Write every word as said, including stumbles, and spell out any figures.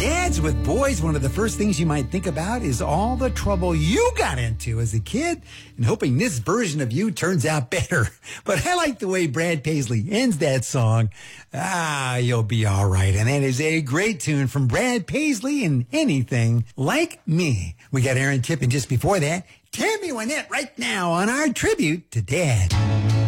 Dads with boys, one of the first things you might think about is all the trouble you got into as a kid and hoping this version of you turns out better. But I like the way Brad Paisley ends that song. Ah, you'll be all right. And that is a great tune from Brad Paisley and Anything Like Me. We got Aaron Tippin just before that. Tammy Wynette right now on our tribute to Dad.